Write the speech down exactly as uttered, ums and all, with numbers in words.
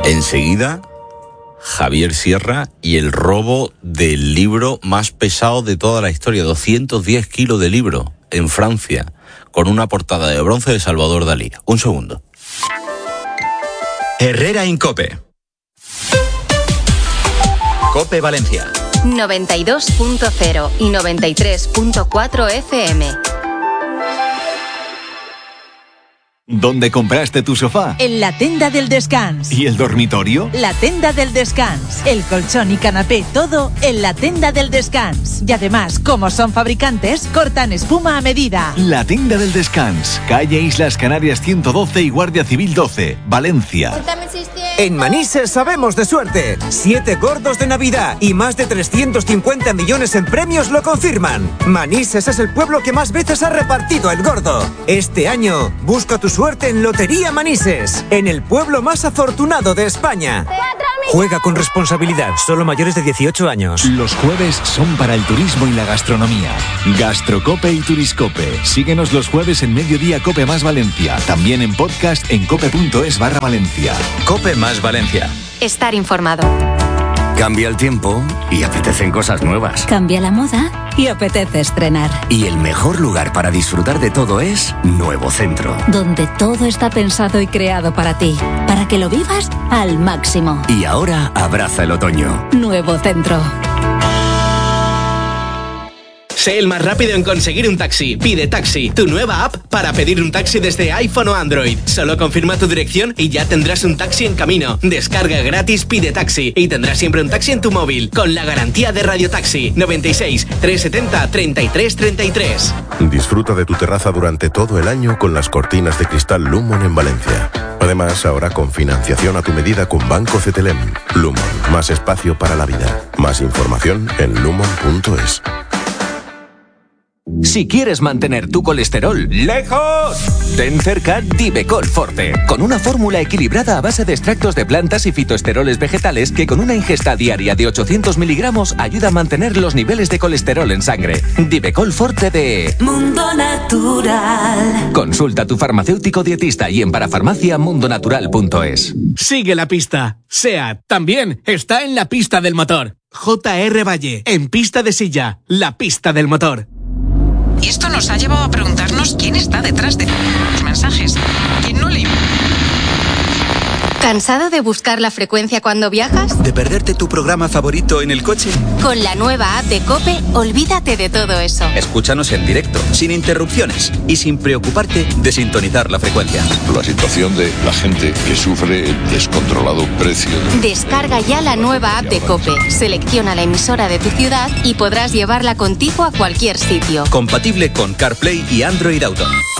Enseguida, Javier Sierra y el robo del libro más pesado de toda la historia, doscientos diez kilos de libro en Francia, con una portada de bronce de Salvador Dalí. Un segundo. Herrera Incope. Cope Valencia. noventa y dos punto cero y noventa y tres punto cuatro F M. ¿Dónde compraste tu sofá? En la Tenda del Descans. ¿Y el dormitorio? La Tenda del Descans. El colchón y canapé, todo en la Tenda del Descans. Y además, como son fabricantes, cortan espuma a medida. La Tienda del Descans. Calle Islas Canarias ciento doce y Guardia Civil doce, Valencia. En Manises sabemos de suerte. Siete gordos de Navidad y más de trescientos cincuenta millones en premios lo confirman. Manises es el pueblo que más veces ha repartido el gordo. Este año, busca tu suerte en Lotería Manises, en el pueblo más afortunado de España. Juega con responsabilidad, solo mayores de dieciocho años. Los jueves son para el turismo y la gastronomía. Gastrocope y Turiscope. Síguenos los jueves en Mediodía Cope Más Valencia. También en podcast en cope.es barra Valencia. Cope Más Valencia. Estar informado. Cambia el tiempo y apetecen cosas nuevas. Cambia la moda y apetece estrenar. Y el mejor lugar para disfrutar de todo es Nuevo Centro. Donde todo está pensado y creado para ti, para que lo vivas al máximo. Y ahora abraza el otoño. Nuevo Centro. Sé el más rápido en conseguir un taxi. Pide Taxi, tu nueva app para pedir un taxi desde iPhone o Android. Solo confirma tu dirección y ya tendrás un taxi en camino. Descarga gratis Pide Taxi y tendrás siempre un taxi en tu móvil con la garantía de Radio Taxi. noventa y seis, trescientos setenta, treinta y tres treinta y tres. Disfruta de tu terraza durante todo el año con las cortinas de cristal Lumon en Valencia. Además, ahora con financiación a tu medida con Banco Cetelem. Lumon, más espacio para la vida. Más información en lumon punto es. Si quieres mantener tu colesterol lejos, ten cerca Divecol Forte, con una fórmula equilibrada a base de extractos de plantas y fitoesteroles vegetales que con una ingesta diaria de ochocientos miligramos ayuda a mantener los niveles de colesterol en sangre. Divecol Forte de Mundo Natural. Consulta a tu farmacéutico dietista y en parafarmacia mundo natural punto es. Sigue la pista. SEAT también está en la pista del motor. J R Valle, en pista de silla, la pista del motor. Y esto nos ha llevado a preguntarnos quién está detrás de los mensajes. ¿Quién no le... ¿Cansado de buscar la frecuencia cuando viajas? ¿De perderte tu programa favorito en el coche? Con la nueva app de COPE, olvídate de todo eso. Escúchanos en directo, sin interrupciones y sin preocuparte de sintonizar la frecuencia. La situación de la gente que sufre el descontrolado precio. De... Descarga ya la nueva app de COPE, selecciona la emisora de tu ciudad y podrás llevarla contigo a cualquier sitio. Compatible con CarPlay y Android Auto.